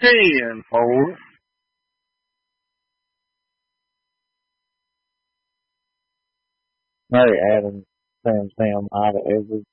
tenfold. Mary Adams sends him out of every